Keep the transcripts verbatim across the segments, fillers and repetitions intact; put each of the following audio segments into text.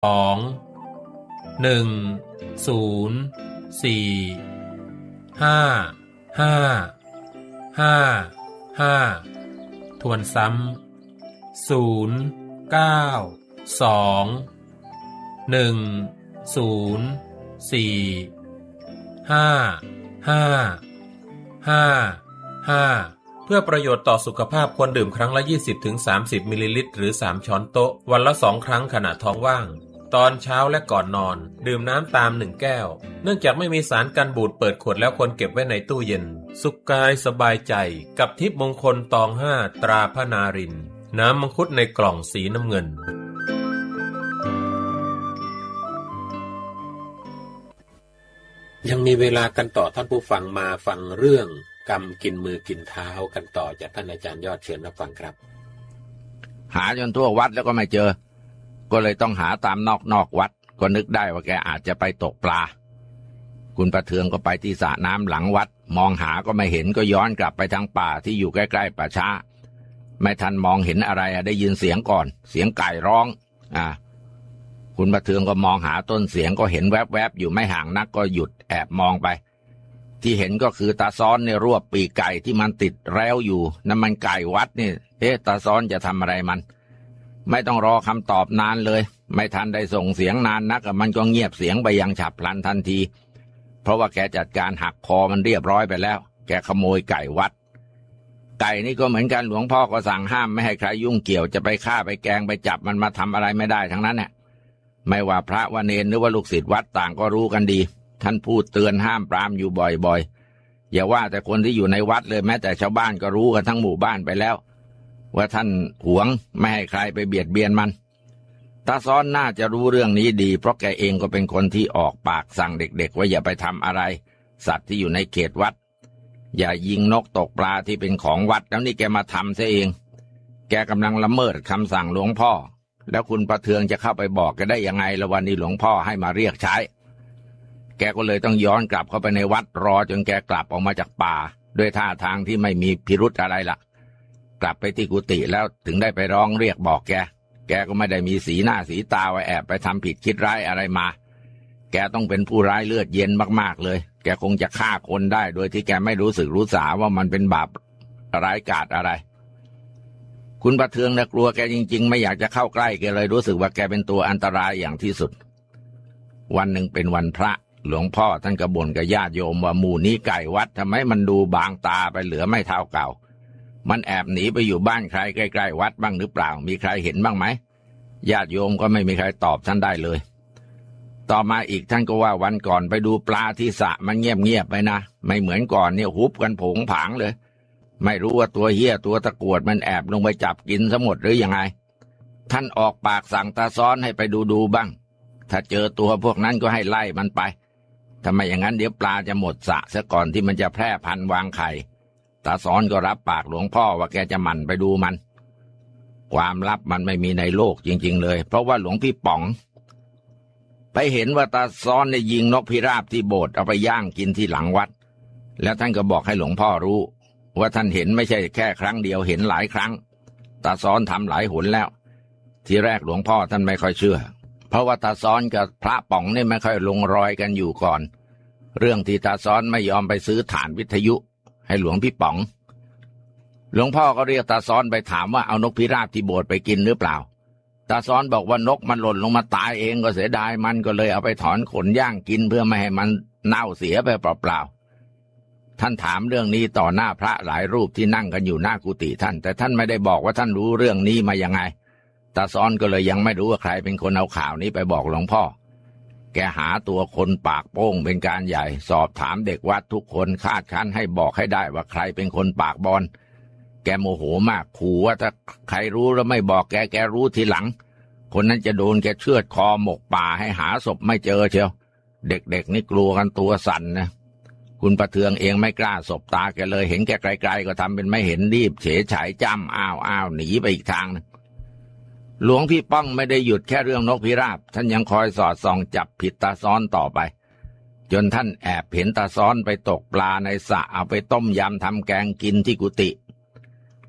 สอง หนึ่ง ศูนย์ สี่ ห้า ห้า ห้า ห้าทวนซ้ำศูนย์ เก้า สอง หนึ่ง ศูนย์ สี่ ห้า ห้า ห้า ห้าเพื่อประโยชน์ต่อสุขภาพควรดื่มครั้งละ ยี่สิบถึงสามสิบ มิลลิลิตรหรือสามช้อนโต๊ะวันละสองครั้งขณะท้องว่างตอนเช้าและก่อนนอนดื่มน้ำตามหนึ่งแก้วเนื่องจากไม่มีสารกันบูดเปิดขวดแล้วควรเก็บไว้ในตู้เย็นสุขกายสบายใจกับทิพย์มงคลตองห้าตราพระนารินทร์น้ำมังคุดในกล่องสีน้ำเงินยังมีเวลากันต่อท่านผู้ฟังมาฟังเรื่องกรรมกินมือกินเท้ากันต่อจากท่านอาจารย์ยอดเชิญรับฟังครับหาจนทั่ววัดแล้วก็ไม่เจอก็เลยต้องหาตามนอกนอกวัดก็นึกได้ว่าแกอาจจะไปตกปลาคุณประเทืองก็ไปที่สระน้ำหลังวัดมองหาก็ไม่เห็นก็ย้อนกลับไปทางป่าที่อยู่ใกล้ๆป่าช้าไม่ทันมองเห็นอะไรได้ยินเสียงก่อนเสียงไก่ร้องอ่าคุณประเทืองก็มองหาต้นเสียงก็เห็นแวบๆอยู่ไม่ห่างนักก็หยุดแอบมองไปที่เห็นก็คือตาซ้อนเนี่ยรวบปีกไก่ที่มันติดแล้วอยู่นั่นมันไก่วัดนี่เอ๊ะตาซ้อนจะทำอะไรมันไม่ต้องรอคำตอบนานเลยไม่ทันได้ส่งเสียงนานนักมันก็เงียบเสียงไปอย่างฉับพลันทันทีเพราะว่าแกจัดการหักคอมันเรียบร้อยไปแล้วแกขโมยไก่วัดไก่นี่ก็เหมือนกันหลวงพ่อก็สั่งห้ามไม่ให้ใครยุ่งเกี่ยวจะไปฆ่าไปแกงไปจับมันมาทำอะไรไม่ได้ทั้งนั้นเนี่ยไม่ว่าพระว่าเนรหรือว่าลูกศิษย์วัดต่างก็รู้กันดีท่านพูดเตือนห้ามปรามอยู่บ่อยๆอย่าว่าแต่คนที่อยู่ในวัดเลยแม้แต่ชาวบ้านก็รู้กันทั้งหมู่บ้านไปแล้วว่าท่านหวงไม่ให้ใครไปเบียดเบียนมันตาซ้อนน่าจะรู้เรื่องนี้ดีเพราะแกเองก็เป็นคนที่ออกปากสั่งเด็กๆว่าอย่าไปทำอะไรสัตว์ที่อยู่ในเขตวัดอย่ายิงนกตกปลาที่เป็นของวัดแล้วนี่แกมาทำซะเองแกกำลังละเมิดคำสั่งหลวงพ่อแล้วคุณประเทืองจะเข้าไปบอกแกได้ยังไงละวันนี้หลวงพ่อให้มาเรียกใช้แกก็เลยต้องย้อนกลับเข้าไปในวัดรอจนแกกลับออกมาจากป่าด้วยท่าทางที่ไม่มีพิรุธอะไรล่ะกลับไปที่กุฏิแล้วถึงได้ไปร้องเรียกบอกแกแกก็ไม่ได้มีสีหน้าสีตาว่าแอบไปทำผิดคิดร้ายอะไรมาแกต้องเป็นผู้ร้ายเลือดเย็นมากๆเลยแกคงจะฆ่าคนได้โดยที่แกไม่รู้สึกรู้สาว่ามันเป็นบาปร้ายกาจอะไรคุณประเทืองนะกลัวแกจริงๆไม่อยากจะเข้าใกล้แกเลยรู้สึกว่าแกเป็นตัวอันตรายอย่างที่สุดวันหนึ่งเป็นวันพระหลวงพ่อท่านก็บ่นกับญาติโยมว่าหมู่นี้ไก่วัดทำไมมันดูบางตาไปเหลือไม่เท่าเก่ามันแอบหนีไปอยู่บ้านใครใกล้ๆวัดบ้างหรือเปล่ามีใครเห็นบ้างไหมญาติโยมก็ไม่มีใครตอบท่านได้เลยต่อมาอีกท่านก็ว่าวันก่อนไปดูปลาที่สระมันเงียบๆไปนะไม่เหมือนก่อนเนี่ยฮุบกันผงผางเลยไม่รู้ว่าตัวเหี้ยตัวตะกรวดมันแอบลงไปจับกินซะหมดหรือยังไงท่านออกปากสั่งตาซ้อนให้ไปดูดูบ้างถ้าเจอตัวพวกนั้นก็ให้ไล่มันไปถ้าไม่อย่างนั้นเดี๋ยวปลาจะหมดสระซะก่อนที่มันจะแพร่พันธุ์วางไข่ตาซ้อนก็รับปากหลวงพ่อว่าแกจะหมั่นไปดูมันความลับมันไม่มีในโลกจริงๆเลยเพราะว่าหลวงพี่ป๋องไปเห็นว่าตาซ้อนได้ยิงนกพิราบที่โบสถ์เอาไปย่างกินที่หลังวัดแล้วท่านก็บอกให้หลวงพ่อรู้ว่าท่านเห็นไม่ใช่แค่ครั้งเดียวเห็นหลายครั้งตาซ้อนทำหลายหนแล้วทีแรกหลวงพ่อท่านไม่ค่อยเชื่อเพราะว่าตาซ้อนกับพระป๋องนี่ไม่ค่อยลงรอยกันอยู่ก่อนเรื่องที่ตาซ้อนไม่ยอมไปซื้อฐานวิทยุให้หลวงพี่ป๋องหลวงพ่อก็เรียกตาซ้อนไปถามว่าเอานกพิราบที่โบสถ์ไปกินหรือเปล่าตาซ้อนบอกว่านกมันหล่นลงมาตายเองก็เสียดายมันก็เลยเอาไปถอนขนย่างกินเพื่อไม่ให้มันเน่าเสียไปเปล่าๆท่านถามเรื่องนี้ต่อหน้าพระหลายรูปที่นั่งกันอยู่หน้ากุฏิท่านแต่ท่านไม่ได้บอกว่าท่านรู้เรื่องนี้มายังไงตาซ้อนก็เลยยังไม่รู้ว่าใครเป็นคนเอาข่าวนี้ไปบอกหลวงพ่อแกหาตัวคนปากโป้งเป็นการใหญ่สอบถามเด็กวัดทุกคนคาดคั้นให้บอกให้ได้ว่าใครเป็นคนปากบอลแกโมโหมากขู่ว่าถ้าใครรู้แล้วไม่บอกแกแกรู้ทีหลังคนนั้นจะโดนแกเชือดคอหมกป่าให้หาศพไม่เจอเชียวเด็กๆนี่กลัวกันตัวสั่นนะคุณประเทืองเองไม่กล้าสบตาแกเลยเห็นแกไกลๆก็ทำเป็นไม่เห็นรีบเฉยฉายจ้ำอ้าวอ้าวหนีไปอีกทางนึงหลวงพี่ป้องไม่ได้หยุดแค่เรื่องนกพิราบท่านยังคอยสอดส่องจับผิดตาซ้อนต่อไปจนท่านแอบเห็นตาซ้อนไปตกปลาในสระเอาไปต้มยำทำแกงกินที่กุฏิ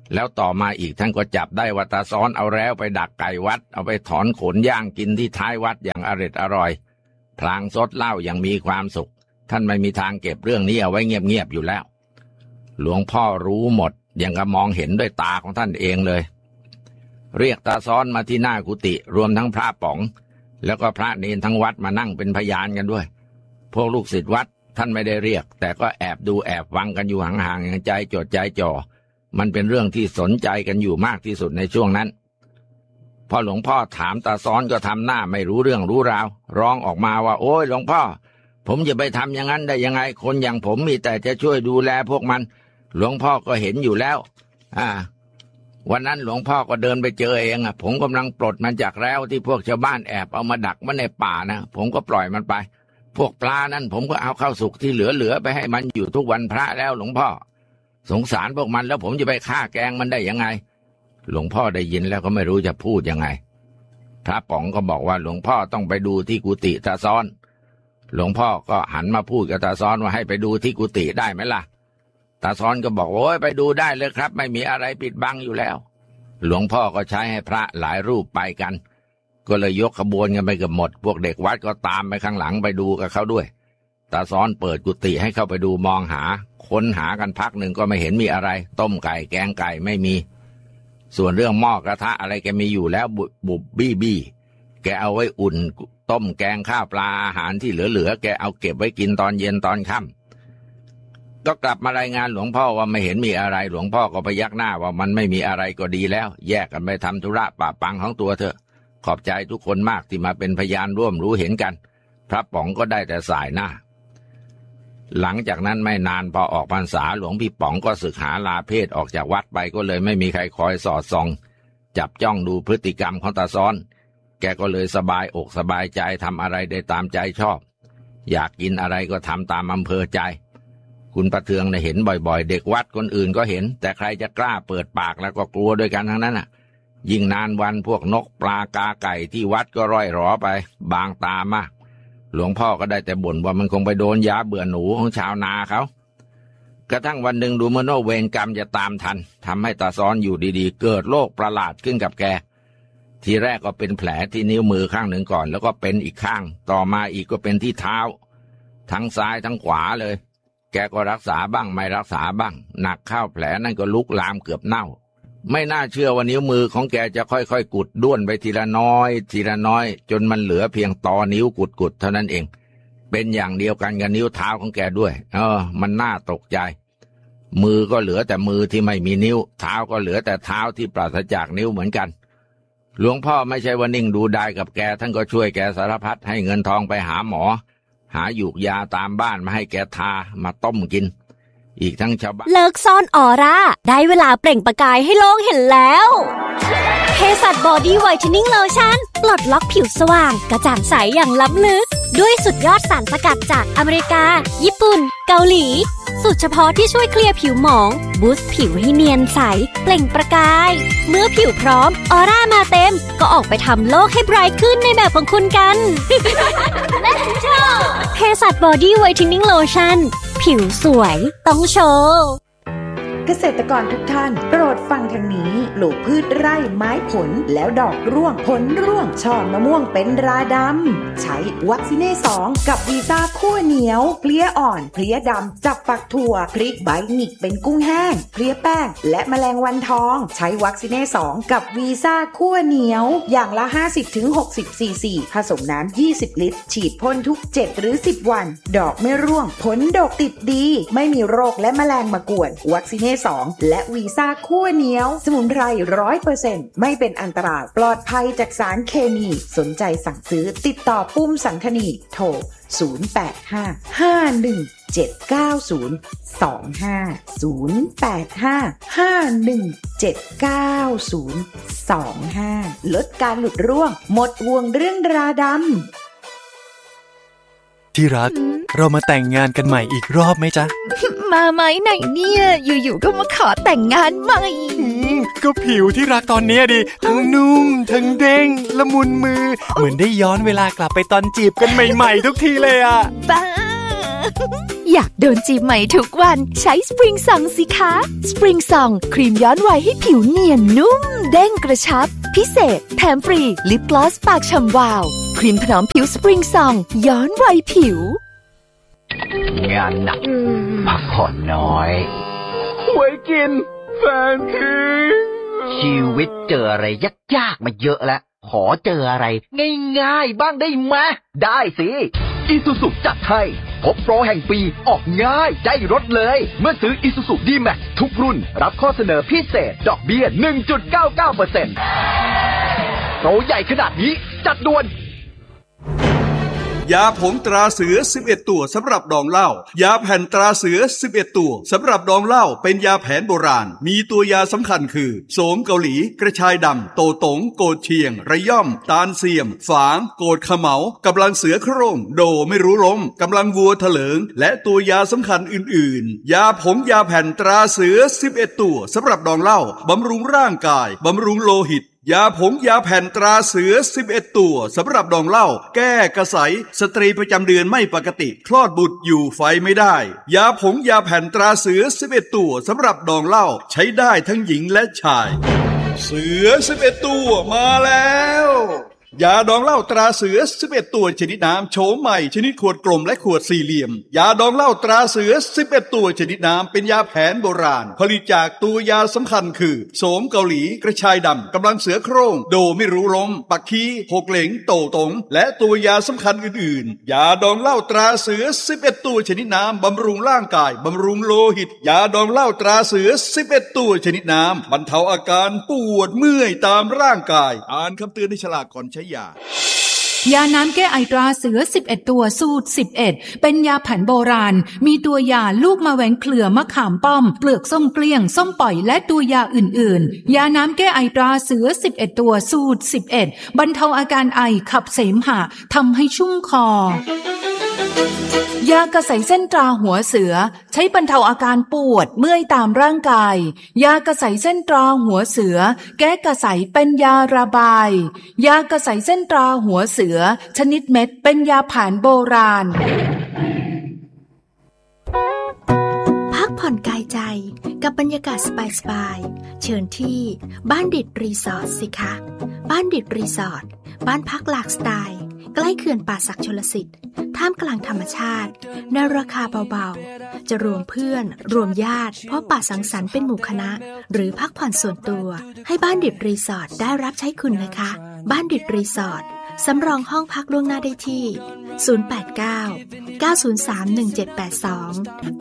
แล้วต่อมาอีกท่านก็จับได้ว่าตาซ้อนเอาแล้วไปดักไก่วัดเอาไปถอนขนย่างกินที่ท้ายวัดอย่างอร็ดอร่อยพลางซดเหล้าอย่างมีความสุขท่านไม่มีทางเก็บเรื่องนี้เอาไว้เงียบๆอยู่แล้วหลวงพ่อรู้หมดยังก็มองเห็นด้วยตาของท่านเองเลยเรียกตาซ้อนมาที่หน้ากุฏิรวมทั้งพระป๋องแล้วก็พระเนรทั้งวัดมานั่งเป็นพยานกันด้วยพวกลูกศิษย์วัดท่านไม่ได้เรียกแต่ก็แอบดูแอบฟังกันอยู่ห่างๆอย่างใจจดใจจ่อมันเป็นเรื่องที่สนใจกันอยู่มากที่สุดในช่วงนั้นพอหลวงพ่อถามตาซ้อนก็ทำหน้าไม่รู้เรื่องรู้ราวร้องออกมาว่าโอ้ยหลวงพ่อผมจะไปทำอย่างนั้นได้ยังไงคนอย่างผมมีแต่จะช่วยดูแลพวกมันหลวงพ่อก็เห็นอยู่แล้วอ่าวันนั้นหลวงพ่อก็เดินไปเจอเองอ่ะผมกำลังปลดมันจากแล้วที่พวกชาวบ้านแอบเอามาดักมันในป่านะผมก็ปล่อยมันไปพวกปลานั้นผมก็เอาข้าวสุกที่เหลือๆไปให้มันอยู่ทุกวันพระแล้วหลวงพ่อสงสารพวกมันแล้วผมจะไปฆ่าแกงมันได้ยังไงหลวงพ่อได้ยินแล้วก็ไม่รู้จะพูดยังไงพระป๋องก็บอกว่าหลวงพ่อต้องไปดูที่กุฏิตาซ้อนหลวงพ่อก็หันมาพูดกับตาซ้อนว่าให้ไปดูที่กุฏิได้ไหมล่ะตาซ้อนก็บอกโอ้ยไปดูได้เลยครับไม่มีอะไรปิดบังอยู่แล้วหลวงพ่อก็ใช้ให้พระหลายรูปไปกันก็เลยยกขบวนกันไปเกือบหมดพวกเด็กวัดก็ตามไปข้างหลังไปดูกับเขาด้วยตาซ้อนเปิดกุฏิให้เข้าไปดูมองหาค้นหากันพักหนึ่งก็ไม่เห็นมีอะไรต้มไก่แกงไก่ไม่มีส่วนเรื่องหม้อกระทะอะไรแกมีอยู่แล้วบุบบุบบี้บี้แกเอาไว้อุ่นต้มแกงข้าวปลาอาหารที่เหลือๆแกเอาเก็บไว้กินตอนเย็นตอนค่ำก็กลับมารายงานหลวงพ่อว่าไม่เห็นมีอะไรหลวงพ่อก็พยักหน้าว่ามันไม่มีอะไรก็ดีแล้วแยกกันไปทำธุระปะปังของตัวเถอะขอบใจทุกคนมากที่มาเป็นพยานร่วมรู้เห็นกันพระป๋องก็ได้แต่สายหน้าหลังจากนั้นไม่นานพอออกพรรษาหลวงพี่ป๋องก็สึกหาลาเพศออกจากวัดไปก็เลยไม่มีใครคอยสอดส่องจับจ้องดูพฤติกรรมของตาซ้อนแกก็เลยสบายอกสบายใจทำอะไรได้ตามใจชอบอยากกินอะไรก็ทำตามอำเภอใจคุณประเทืองเนี่ยเห็นบ่อยๆเด็กวัดคนอื่นก็เห็นแต่ใครจะกล้าเปิดปากแล้วก็กลัวด้วยกันทั้งนั้นน่ะยิ่งนานวันพวกนกปลากาไก่ที่วัดก็ร่อยหรอไปบางตามากหลวงพ่อก็ได้แต่บ่นว่ามันคงไปโดนยาเบื่อหนูของชาวนาเขากระทั่งวันหนึ่งดูเหมือนว่าเวรกรรมจะตามทันทำให้ตาซ้อนอยู่ดีๆเกิดโรคประหลาดขึ้นกับแกทีแรกก็เป็นแผลที่นิ้วมือข้างหนึ่งก่อนแล้วก็เป็นอีกข้างต่อมาอีกก็เป็นที่เท้าทั้งซ้ายทั้งขวาเลยแกก็รักษาบ้างไม่รักษาบ้างหนักเข้าแผลนั่นก็ลุกลามเกือบเน่าไม่น่าเชื่อว่านิ้วมือของแกจะค่อยๆกุดด้วนไปทีละน้อยทีละน้อยจนมันเหลือเพียงตอนิ้วกุดๆเท่านั้นเองเป็นอย่างเดียวกันกับนิ้วเท้าของแกด้วยเออมันน่าตกใจมือก็เหลือแต่มือที่ไม่มีนิ้วเท้าก็เหลือแต่เท้าที่ปราศจากนิ้วเหมือนกันหลวงพ่อไม่ใช่ว่านิ่งดูได้กับแกท่านก็ช่วยแกสารพัดให้เงินทองไปหาหมอหาหยูกยาตามบ้านมาให้แกทามาต้มกินอีกทั้งชาวบ้านเลิกซ่อนออร่าได้เวลาเปล่งประกายให้โลกเห็นแล้วเภสัชบอดี้ไวท์เทนนิ่งโลชั่นปลดล็อกผิวสว่างกระจ่างใสอย่างล้ำลึกด้วยสุดยอดสารสกัดจากอเมริกาญี่ปุ่นเกาหลีสูตรเฉพาะที่ช่วยเคลียร์ผิวหมองบูสต์ผิวให้เนียนใสเปล่งประกายเมื่อผิวพร้อมออร่ามาเต็มก็ออกไปทำโลกให้ไบรท์ขึ้นในแบบของคุณกัน Let's go เภสัชบอดี้ไวท์เทนนิ่งโลชั่นผิวสวยต้องโชว์เกษตรกรทุกท่านโปรดฟังทางนี้ปลูกพืชไร่ไม้ผลแล้วดอกร่วงผลร่วงช่อมะม่วงเป็นราดำใช้วัคซีเน่สองกับวีซ่าคั่วเหนียวเพลี้ยอ่อนเพลี้ยดำจับฝักถั่วพริกใบหงิกเป็นกุ้งแห้งเพลี้ยแป้งและแมลงวันทองใช้วัคซีเน่สองกับวีซ่าคั่วเหนียวอย่างละ ห้าสิบถึงหกสิบ ซีซี ผสมน้ำยี่สิบลิตรฉีดพ่นทุกเจ็ดหรือสิบวันดอกไม่ร่วงผลดกติดดีไม่มีโรคและแมลงมากวนวัคซีเน่สองและวีซ่าคั่วเหนียวสมุนไพร ร้อยเปอร์เซ็นต์ ไม่เป็นอันตรายปลอดภัยจากสารเคมีสนใจสั่งซื้อติดต่อปุ้มสังคณีโทรศูนย์ แปด ห้า ห้า หนึ่ง เจ็ด เก้า ศูนย์ สอง ห้า ศูนย์ แปด ห้า ห้า หนึ่ง เจ็ด เก้า ศูนย์ สอง ห้าลดการหลุดร่วงหมดห่วงเรื่องราดำที่รักเรามาแต่งงานกันใหม่อีกรอบไหมจ๊ะมาไหมไหนเนี่ยอยู่ๆก็มาขอแต่งงานใหม่ก็ผิวที่รักตอนนี้ดิทั้งนุ่มทั้งเด้งละมุนมือเหมือนได้ย้อนเวลากลับไปตอนจีบกันใหม่ๆทุกทีเลยอ่ะบ้าอยากโดนจีบใหม่ทุกวันใช้สปริงซองสิคะสปริงซองครีมย้อนวัยให้ผิวเนียนนุ่มเด้งกระชับพิเศษแถมฟรีลิปกลอสปากฉ่ำวาวครีมถนอมผิวสปริงซองย้อนวัยผิวงานหนักพักผ่อนน้อยหวยกินแฟนทิ้งชีวิตเจออะไรยากๆมาเยอะแล้วขอเจออะไรง่ายๆบ้างได้ไหมได้สิอีซูซุจัดให้พบโปรแห่งปีออกง่ายได้รถเลยเมื่อซื้ออีซูซุดีแม็กซ์ทุกรุ่นรับข้อเสนอพิเศษดอกเบี้ย หนึ่งจุดเก้าเก้าเปอร์เซ็นต์ โปรใหญ่ขนาดนี้จัดด่วนยาผงตราเสือสิบเอ็ดตัวสำหรับดองเหล้ายาแผ่นตราเสือสิบเอ็ดตัวสำหรับดองเหล้าเป็นยาแผนโบราณมีตัวยาสำคัญคือโสมเกาหลีกระชายดำโตตงโกดเชียงระย่อมตาลเสียมฝางโกดขะเหมากำลังเสือโคร่งโดไม่รู้ล้มกำลังวัวเถลิงและตัวยาสำคัญอื่นๆยาผงยาแผ่นตราเสือสิบเอ็ดตัวสำหรับดองเหล้าบำรุงร่างกายบำรุงโลหิตยาผงยาแผ่นตราเสือสิบเอ็ดตัวสำหรับดองเหล้าแก้กระสายสตรีประจำเดือนไม่ปกติคลอดบุตรอยู่ไฟไม่ได้ยาผงยาแผ่นตราเสือสิบเอ็ดตัวสำหรับดองเหล้าใช้ได้ทั้งหญิงและชายเสือสิบเอ็ดตัวมาแล้วยาดองเหล้าตราเสือสิบเอ็ดตัวชนิดน้ำโฉมใหม่ชนิดขวดกลมและขวดสี่เหลี่ยมยาดองเหล้าตราเสือสิบเอ็ดตัวชนิดน้ำเป็นยาแผนโบราณผลิตจากตัวยาสำคัญคือโสมเกาหลีกระชายดำกำลังเสือโคร่งโดไม่รู้ล้มปักคีหกเหลงโตตงและตัวยาสำคัญอื่นๆยาดองเหล้าตราเสือสิบเอ็ดตัวชนิดน้ำบำรุงร่างกายบำรุงโลหิตยาดองเหล้าตราเสือสิบเอ็ดตัวชนิดน้ำบรรเทาอาการปวดเมื่อยตามร่างกายอ่านคำเตือนในฉลากก่อนใช้ยายาน้ำแก้ไอตราเสือสิบเอ็ดตัวสูตรสิบเอ็ดเป็นยาแผนโบราณมีตัวยาลูกมะแหวงเครือมะขามป้อมเปลือกส้มเกลี้ยงส้มปล่อยและตัวยาอื่นๆยาน้ำแก้ไอตราเสือสิบเอ็ดตัวสูตรสิบเอ็ดบรรเทาอาการไอขับเสมหะทำให้ชุ่มคอยากระใสเส้นตราหัวเสือใช้บรรเทาอาการปวดเมื่อยตามร่างกายยากระใสเส้นตราหัวเสือแก้กระใสเป็นยาระบายยากระใสเส้นตราหัวเสือชนิดเม็ดเป็นยาแผนโบราณพักผ่อนกายใจกับบรรยากาศสบายๆเชิญที่บ้านดิดรีสอร์ทสิคะบ้านดิดรีสอร์ทบ้านพักหลากสไตล์ใกล้เขื่อนป่าสักชลสิทธิ์ท่ามกลางธรรมชาติในราคาเบาๆจะรวมเพื่อนรวมญาติพบปะสังสรรค์เป็นหมู่คณะหรือพักผ่อนส่วนตัวให้บ้านดิดรีสอร์ทได้รับใช้คุณนะคะบ้านดิดรีสอร์ทสำรองห้องพักล่วงหน้าได้ที่ศูนย์ แปด เก้า เก้า ศูนย์ สาม หนึ่ง เจ็ด แปด สอง